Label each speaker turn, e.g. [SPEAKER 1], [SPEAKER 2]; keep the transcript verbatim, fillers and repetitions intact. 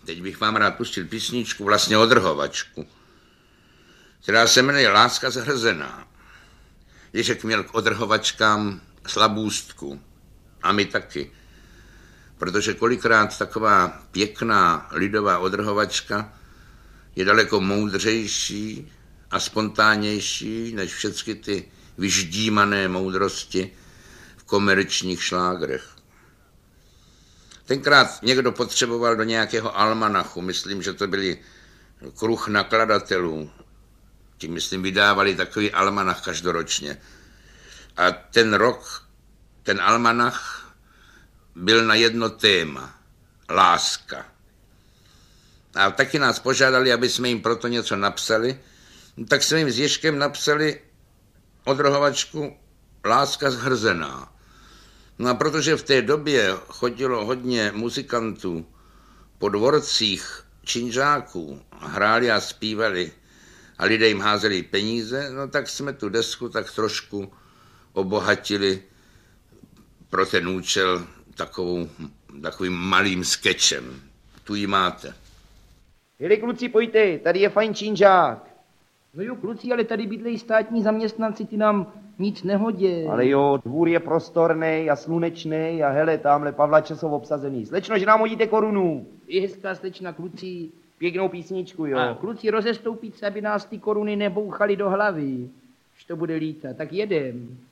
[SPEAKER 1] teď bych vám rád pustil písničku, vlastně odrhovačku, která se jmenuje Láska zhrzená. Ježek měl k odrhovačkám slabůstku. A my taky. Protože kolikrát taková pěkná lidová odrhovačka je daleko moudřejší a spontánnější než všechny ty vyždímané moudrosti v komerčních šlágrech. Tenkrát někdo potřeboval do nějakého almanachu, myslím, že to byli kruh nakladatelů, tím myslím vydávali takový almanach každoročně. A ten rok, ten almanach byl na jedno téma, láska. A taky nás požádali, aby jsme jim proto něco napsali, tak jsme jim s Ježkem napsali odrhovačku Láska zhrzená. No a protože v té době chodilo hodně muzikantů po dvorcích činžáků, hráli a zpívali a lidé jim házeli peníze, no tak jsme tu desku tak trošku obohatili pro ten účel takovou, takovým malým skečem. Tu ji máte.
[SPEAKER 2] Jeli kluci, pojďte, tady je fajn činžák. No jo, kluci, ale tady bydlejí státní zaměstnanci, ty nám nic nehodí.
[SPEAKER 3] Ale jo, dvůr je prostorný a slunečný a hele, tamhle Pavlače jsou obsazený. Slečno, že nám hodíte korunu.
[SPEAKER 2] Je hezká slečna, kluci.
[SPEAKER 3] Pěknou písničku, jo.
[SPEAKER 2] A kluci, rozestoupit se, aby nás ty koruny nebouchaly do hlavy. Už to bude lítat, tak jedem.